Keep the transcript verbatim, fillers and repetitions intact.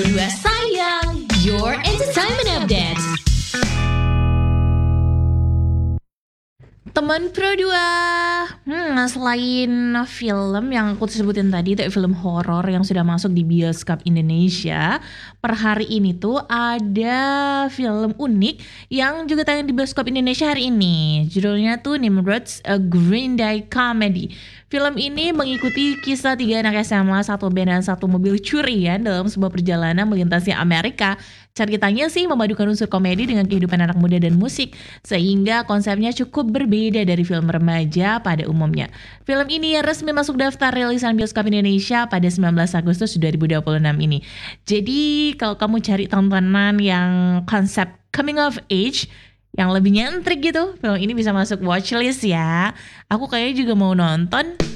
Dua Sayang, your entertainment update. Teman Pro dua, hmm, selain film yang aku sebutin tadi, itu film horor yang sudah masuk di bioskop Indonesia, per hari ini tuh ada film unik yang juga tayang di bioskop Indonesia hari ini. Judulnya tuh Nimrods, A Green Day Comedy. Film ini mengikuti kisah tiga anak S M A, satu band dan satu mobil curian dalam sebuah perjalanan melintasi Amerika. Ceritanya sih memadukan unsur komedi dengan kehidupan anak muda dan musik, sehingga konsepnya cukup berbeda dari film remaja pada umumnya. Film ini resmi masuk daftar rilisan bioskop Indonesia pada sembilan belas Agustus dua ribu dua puluh enam ini. Jadi kalau kamu cari tontonan yang konsep coming of age, yang lebih nyentrik gitu, film ini bisa masuk watchlist ya. Aku kayaknya juga mau nonton.